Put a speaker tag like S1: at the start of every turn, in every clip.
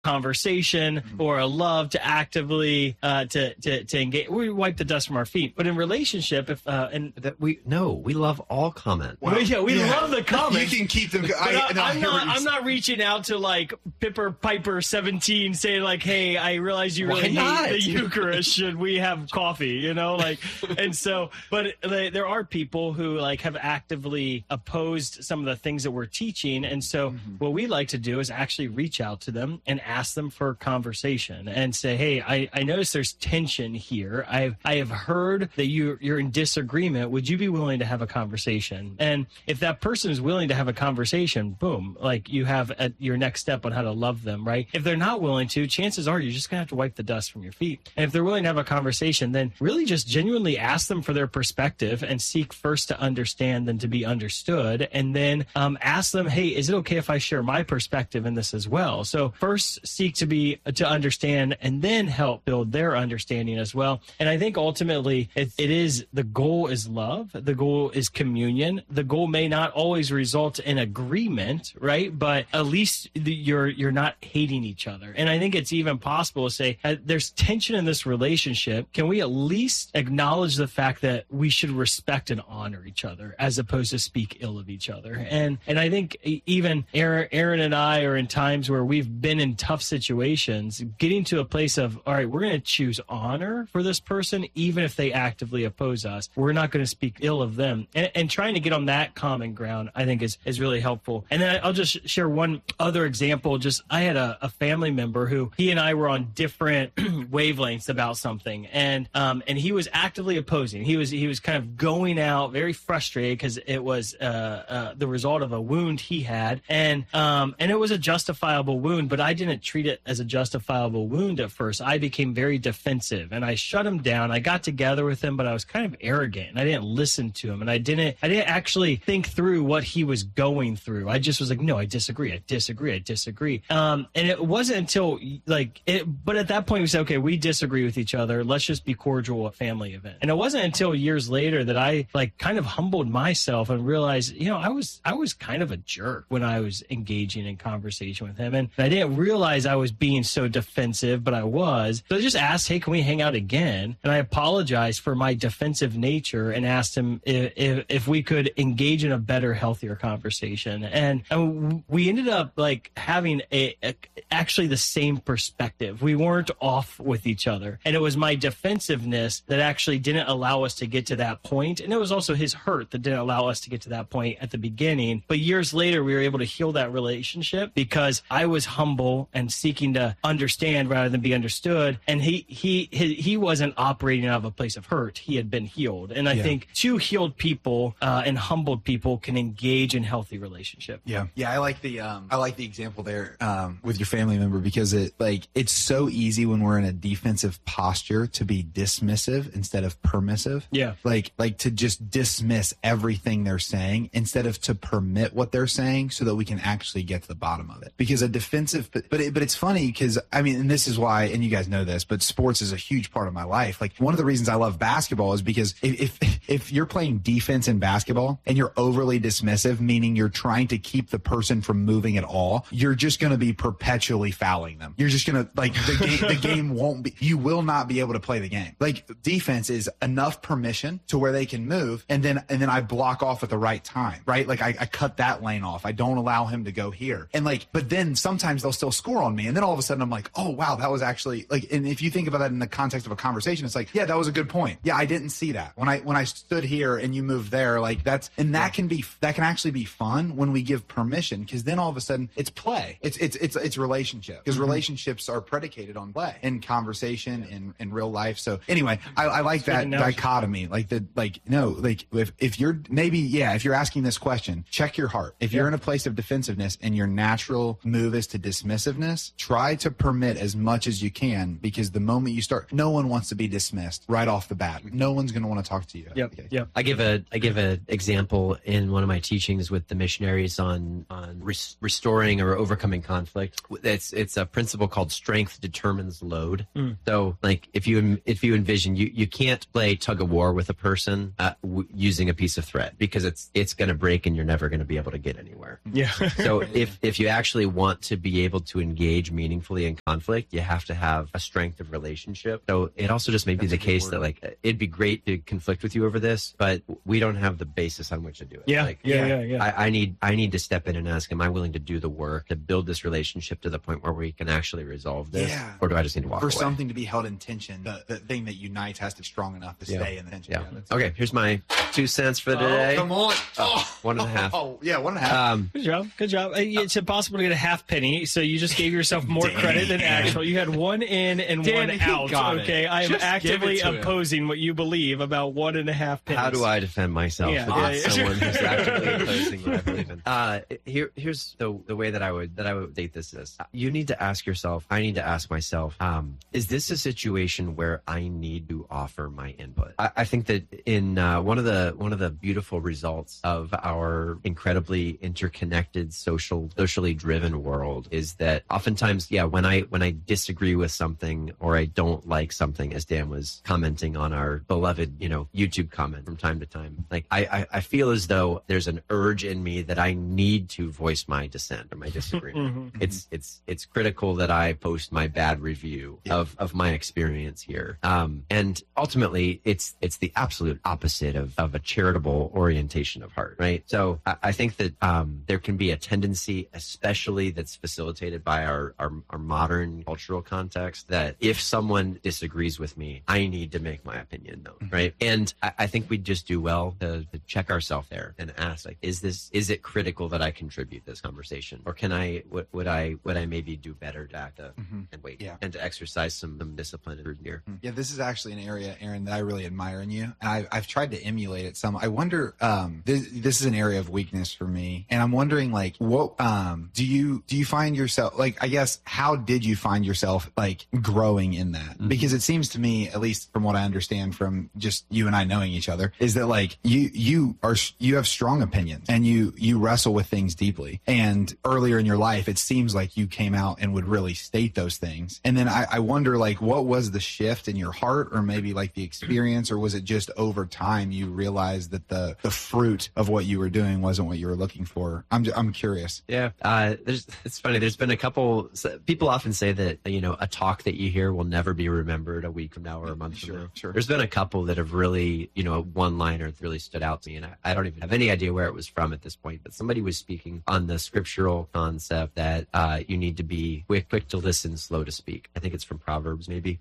S1: conversation or a love to actively to engage. We wipe the dust from our feet. But in relationship, if and
S2: that we love all comment.
S1: Well, we love the comments.
S3: You can keep them.
S1: I'm not reaching out to like Piper 17 saying like, hey, I realize you really hate the Eucharist. Should we have coffee? You know, like, and so, but there are people who like have actively opposed some of the things that we're teaching, and so what we like to do is actually reach out to them and ask them for conversation and say, hey, I notice there's tension here. I have heard that you're in disagreement. Would you be willing to have a conversation? And if that person is willing to have a conversation, boom, like you have your next step on how to love them, right? If they're not willing to, chances are you're just gonna have to wipe the dust from your feet. And if they're willing to have a conversation, then really just genuinely ask them for their perspective and seek first to understand than to be understood. And then ask them, hey, is it okay if I share my perspective in this as well? So first seek to understand and then help build their understanding as well. And I think ultimately it is the goal is love. The goal is communion. The goal may not always result in agreement, right? But at least you're not hating each other. And I think it's even possible to say there's tension in this relationship. Can we at least acknowledge the fact that we should respect and honor each other as opposed to speak ill of each other? And I think even Aaron and I are in times where we've been in tough situations, getting to a place of, all right, we're going to choose honor for this person, even if they actively oppose us. We're not going to speak ill of them. And trying to get on that common ground, I think is really helpful. And then I'll just share one other example. Just I had a family member who he and I were on different wavelengths about something. And he was actively opposing. He was kind of going out very frustrated because it was the result of a wound he had. And it was a justifiable wound, but I didn't treat it as a justifiable wound at first. I became very defensive and I shut him down. I got together with him, but I was kind of arrogant and I didn't listen to him and I didn't actually think through what he was going through. I just was like, no, I disagree. And it wasn't until but at that point we said, okay, we disagree with each other. Let's just be cordial at family event. And it wasn't until years later that I kind of humbled myself and realized, I was kind of a jerk when I was engaging in conversation with him. And I didn't realize I was being so defensive, but I was. So I just asked, hey, can we hang out again? And I apologized for my defensive nature and asked him if we could engage in a better, healthier conversation. And we ended up having actually the same perspective. We weren't off with each other. And it was my defensiveness that actually didn't allow us to get to that point. And it was also his hurt that didn't allow us to get to that point at the beginning. But years later, we were able to heal that relationship because I was humble and seeking to understand rather than be understood. And he wasn't operating out of a place of hurt. He had been healed. And I think two healed people and humbled people can engage in healthy relationship.
S3: Yeah. I like the example there with your family member because it's so easy when we're in a defensive posture to be dismissive instead of permissive. Yeah. Like to just dismiss everything they're saying instead of to permit what they're saying so that we can actually get to the bottom of it. Because a defensive, but it's funny because and this is why, and you guys know this, but sports is a huge part of my life. Like one of the reasons I love basketball is because if you're playing defense in basketball and you're overly dismissive, meaning you're trying to keep the person from moving at all, you're just going to be perpetually fouling them. You're just going to the game won't be, you will not be able to play the game. Like defense is enough permission to where they can move. And then I block off at the right time, right? Like I cut that lane off. I don't allow him to go here. And but then sometimes they'll still score on me. And then all of a sudden I'm like, oh wow, that was actually and if you think about that in the context of a conversation, it's like, yeah, that was a good point. Yeah, I didn't see that. When I stood here and you moved there, that can actually be fun when we give permission, because then all of a sudden it's play. It's relationship, because relationships are predicated on play and conversation in real life. So anyway, I like that dichotomy. If you're asking this question, check your heart. If you're in a place of defensiveness and your natural move is to dismissiveness, try to permit as much as you can, because the moment you start, no one wants to be dismissed right off the bat. No one's going to want to talk to you.
S1: Yep.
S3: Okay.
S1: Yep.
S2: I give an example in one of my teachings with the missionaries on restoring or overcoming conflict. It's a principle called strength determines load. So if you envision, you can't play tug of war with a person using a piece of thread, because it's going to break and you're never going to be able to get anywhere.
S1: Yeah.
S2: So if you actually want to be able to engage meaningfully in conflict, you have to have a strength of relationship. So it also just may be the case that like it'd be great to conflict with you over this, but we don't have the basis on which to do it.
S1: Yeah,
S2: like, I need to step in and ask, am I willing to do the work to build this relationship to the point where we can actually resolve this? Yeah. Or do I just need to walk away?
S3: For something to be held in tension, the thing that unites has to be strong enough to stay in the tension.
S2: Yeah. Okay, here's my 2 cents for today.
S3: Come on.
S2: 1.5.
S3: Oh, yeah, 1.5.
S1: Good job. It's impossible to get a half penny, so you just gave yourself more credit than actual. You had one in and one out. Okay, I am actively opposing what you believe about 1.5 pennies.
S2: How do I defend myself against someone who's actively opposing what I believe in? Here's the way that I would date this is. You need to ask yourself. I need to ask myself. Is this a situation where I need to offer my input? I think that in one of the beautiful results of our incredibly interconnected socially driven world is that oftentimes, when I disagree with something or I don't like something, as Dan was commenting on our beloved YouTube comment from time to time, like I feel as though there's an urge in me that I need to voice my dissent or my disagreement. It's critical that I post my bad review of my experience here. And ultimately it's the absolute opposite of a charitable orientation of heart, right? So I think that there can be a tendency, especially that's facilitated by our modern cultural context, that if someone disagrees with me, I need to make my opinion known, right? And I think we just do well to check ourselves there and ask, like, is it critical that I contribute this conversation, or can would I maybe do better to act and wait and to exercise some discipline here?
S3: Yeah, this is actually an area, Aaron, that I really admire in you, and I've tried to emulate it some. I wonder, this is an area of weakness for me, and I'm wondering, like, what do you find yourself, like, I guess, how did you find yourself like growing in that? Because it seems to me, at least from what I understand from just you and I knowing each other, is that like you have strong opinions and you wrestle with things deeply. And earlier in your life, it seems like you came out and would really state those things. And then I wonder, like, what was the shift in your heart, or maybe like the experience, or was it just over time you realized that the fruit of what you were doing wasn't what you were looking for? I'm curious.
S2: Yeah, it's funny. There's been a couple. People often say that a talk that you hear will never be remembered a week from now or a month from now. Sure. There's been a couple that have really, one-liner that really stood out to me, and I don't even have any idea where it was from at this point. But somebody was speaking on the scriptural concept that you need to be quick to listen, slow to speak. I think it's from Proverbs, maybe.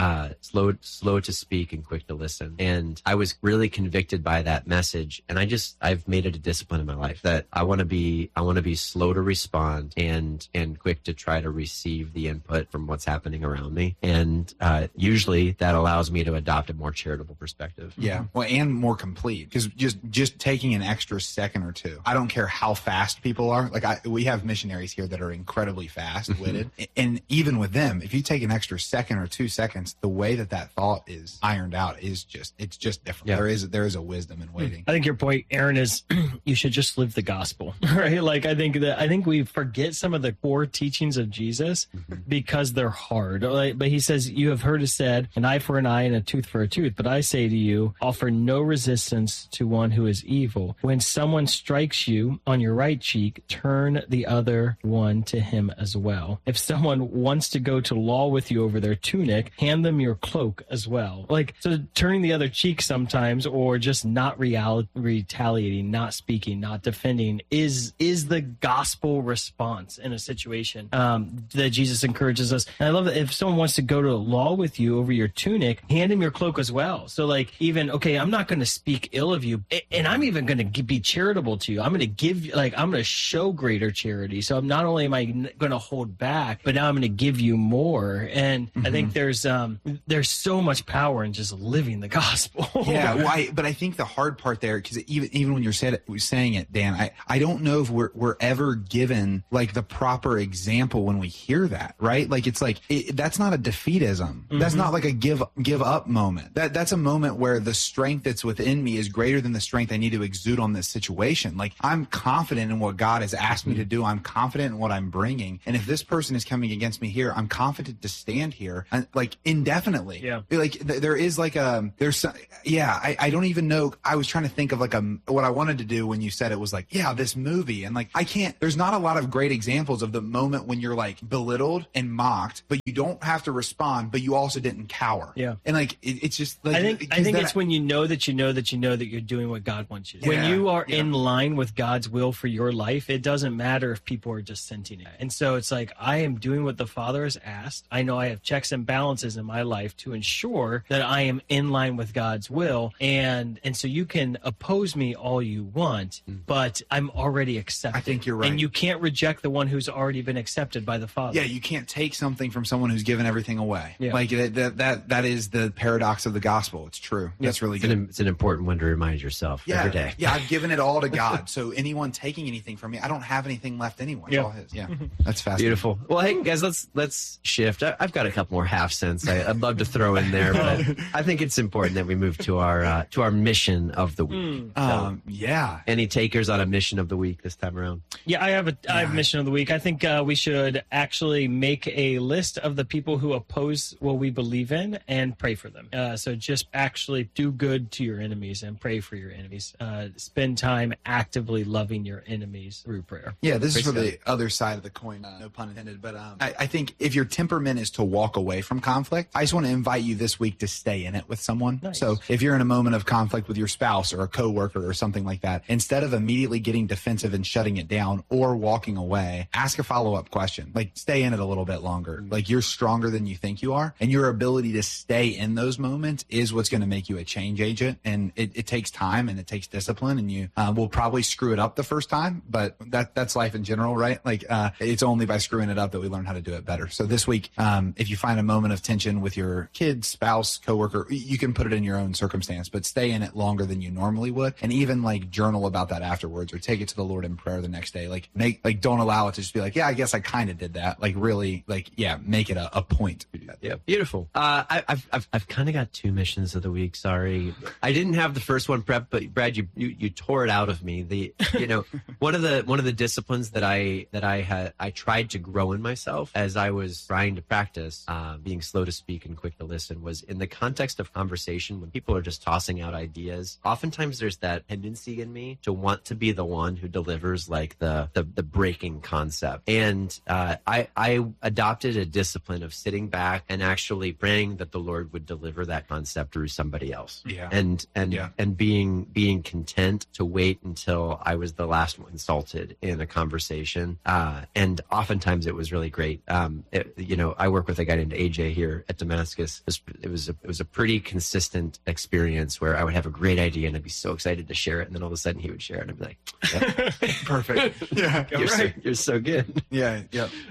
S2: Slow to speak and quick to listen. And I was really convicted by that message, and I've made it a discipline in my life that I want to be slow to respond and quick to try to receive the input from what's happening around me. And usually that allows me to adopt a more charitable perspective.
S3: Yeah, well, and more complete, because just taking an extra second or two. I don't care how fast people are. Like we have missionaries here that are incredibly fast-witted, and even with them, if you take an extra second or 2 seconds, the way that thought is ironed out is just different. Yeah. There is a wisdom in waiting.
S1: I think your point, Aaron, is you should just live the gospel, right? Like I think we forget some of the core teachings of Jesus because they're hard. But he says, "You have heard it said, an eye for an eye and a tooth for a tooth. But I say to you, offer no resistance to one who is evil. When someone strikes you on your right cheek, turn the other one to him as well. If someone wants to go to law with you over their tunic, hand them your cloak as well." Like, so turning the other cheek sometimes, or just not retaliating, not speaking, not defending, is the gospel response in a situation that Jesus encourages us. And I love that if someone wants to go to law with you over your tunic, hand him your cloak as well. So like, even, okay, I'm not going to speak ill of you, and I'm even going to be charitable to you. I'm going to show greater charity. So not only am I going to hold back, but now I'm going to give you more. And I think there's so much power in just living the gospel.
S3: Yeah, well, but I think the hard part there, because even when you're saying it, Dan, I don't know if we're ever given like the proper example when we hear that. that, right? Like, it's like, that's not a defeatism. That's not like a give up moment. That's a moment where the strength that's within me is greater than the strength I need to exude on this situation. Like, I'm confident in what God has asked me to do. I'm confident in what I'm bringing. And if this person is coming against me here, I'm confident to stand here, like, indefinitely. Yeah. Like, there is like I don't even know. I was trying to think of like what I wanted to do when you said it was like, this movie. And like, there's not a lot of great examples of the moment when you're like belittled and mocked, but you don't have to respond, but you also didn't cower. Yeah. And like, it's just like,
S1: I think it's when you know that you're doing what God wants you to do. When you are in line with God's will for your life, it doesn't matter if people are just scenting it. And so it's like, I am doing what the Father has asked. I know I have checks and balances in my life to ensure that I am in line with God's will. And so you can oppose me all you want, but I'm already accepted.
S3: I think you're right.
S1: And you can't reject the one who's already been accepted by the Father.
S3: Yeah, you can't take something from someone who's given everything away. Yeah. Like that is the paradox of the gospel. It's true. Yeah. That's really good.
S2: It's an important one to remind yourself every day.
S3: Yeah, I've given it all to God. So anyone taking anything from me, I don't have anything left anyway. It's all his. Yeah. That's fascinating.
S2: Beautiful. Well, hey guys, let's shift. I've got a couple more half cents I'd love to throw in there, but I think it's important that we move to our mission of the week. Any takers on a mission of the week this time around?
S1: Yeah, I have a mission of the week. I think we should actually make a list of the people who oppose what we believe in and pray for them. So just actually do good to your enemies and pray for your enemies. Spend time actively loving your enemies through prayer.
S3: Yeah, this is for the other side of the coin, no pun intended. But I think if your temperament is to walk away from conflict, I just want to invite you this week to stay in it with someone. Nice. So if you're in a moment of conflict with your spouse or a coworker or something like that, instead of immediately getting defensive and shutting it down or walking away, ask a follow-up question. Like, stay in it a little bit longer. Like, you're stronger than you think you are, and your ability to stay in those moments is what's going to make you a change agent. And it takes time and it takes discipline, and you will probably screw it up the first time, but that's life in general, right? Like, it's only by screwing it up that we learn how to do it better. So this week, if you find a moment of tension with your kid, spouse, coworker, you can put it in your own circumstance, but stay in it longer than you normally would. And even like journal about that afterwards, or take it to the Lord in prayer the next day. Like, don't allow it to just be like, I guess I kind of did that. Like, really, make it a point.
S2: Yeah. Beautiful. I've kind of got two missions of the week. Sorry. I didn't have the first one prepped, but Brad, you tore it out of me. One of the disciplines that I tried to grow in myself as I was trying to practice being slow to speak and quick to listen was in the context of conversation. When people are just tossing out ideas, oftentimes there's that tendency in me to want to be the one who delivers like the breaking concept. And I adopted a discipline of sitting back and actually praying that the Lord would deliver that concept through somebody else. Yeah. And being content to wait until I was the last one consulted in a conversation. And oftentimes it was really great. I work with a guy named AJ here at Damascus. It was a pretty consistent experience where I would have a great idea and I'd be so excited to share it, and then all of a sudden he would share it and I'd be like,
S3: perfect. Yeah,
S2: you're so good.
S3: Yeah.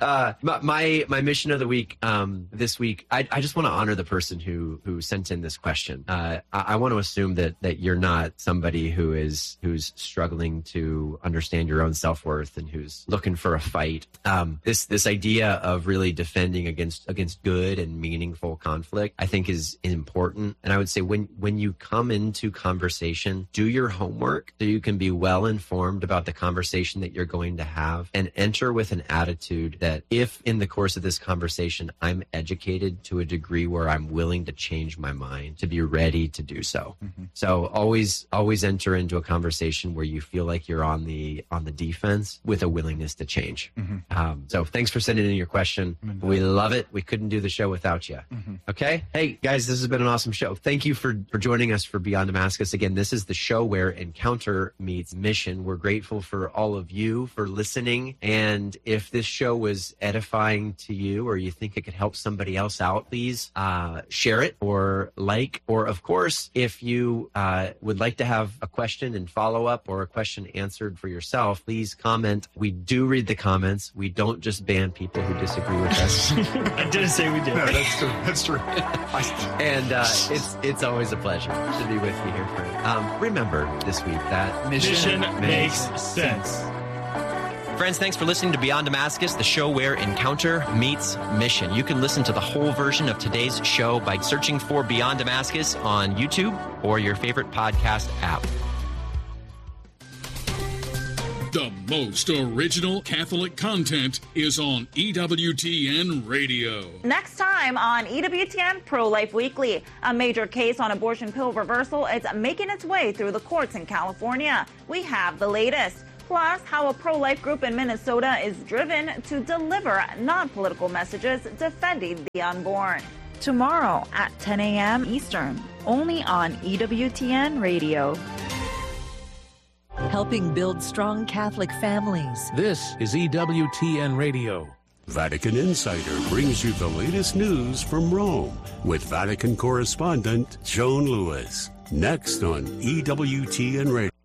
S2: My mission of the week this week, I just want to honor the person who sent in this question. I want to assume that you're not somebody who's struggling to understand your own self-worth and who's looking for a fight. This idea of really defending against good and meaningful conflict, I think, is important. And I would say when you come into conversation, do your homework so you can be well informed about the conversation that you're going to have, and enter with an attitude that if in the course of this conversation I'm educated to a degree where I'm willing to change my mind, to be ready to do so. Mm-hmm. So always enter into a conversation where you feel like you're on the defense with a willingness to change. Mm-hmm. So thanks for sending in your question. Mm-hmm. We love it. We couldn't do the show without you. Mm-hmm. Okay. Hey guys, this has been an awesome show. Thank you for joining us for Beyond Damascus. Again, this is the show where encounter meets mission. We're grateful for all of you for listening. And if this show was edifying to you, or you think it could help somebody else out, please share it or of course, if you would like to have a question and follow up or a question answered for yourself, please comment. We do read the comments. We don't just ban people who disagree with us.
S1: I didn't say we did.
S3: No, that's true.
S2: And it's always a pleasure to be with you here, friend. Remember this week that
S1: mission makes sense.
S2: Friends, thanks for listening to Beyond Damascus, the show where encounter meets mission. You can listen to the whole version of today's show by searching for Beyond Damascus on YouTube or your favorite podcast app.
S4: The most original Catholic content is on EWTN Radio.
S5: Next time on EWTN Pro-Life Weekly, a major case on abortion pill reversal is making its way through the courts in California. We have the latest. Plus, how a pro-life group in Minnesota is driven to deliver non-political messages defending the unborn. Tomorrow at 10 a.m. Eastern, only on EWTN Radio.
S6: Helping build strong Catholic families.
S7: This is EWTN Radio.
S8: Vatican Insider brings you the latest news from Rome with Vatican correspondent Joan Lewis. Next on EWTN Radio.